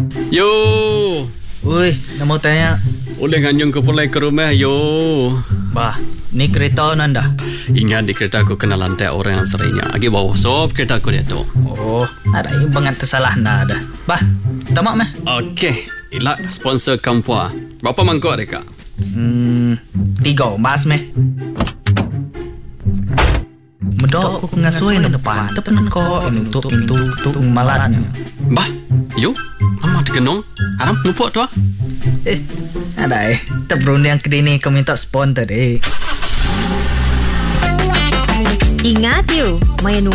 Yo. Ui, nak mau tanya. Boleh nganyung ke pulai ke rumah, yo. Bah, ni kereta nanda. Ingat di kereta aku kena lantai orang yang serainya. Agi bawa sop kereta aku dia tu. Oh, ada yang bangat tersalah nada. Bah, tamak meh. Okey. Ilak sponsor Kampua. Berapa mangkuk mereka? 3 mas meh. Medok aku ngasui na depan. Tepen ko inutup pintu tu malatnya. Bah, yo. Lama digenong. Haram nupuk tu ah. Ada terberundang ke dini kau minta sponsor deh. Ingat you, mayan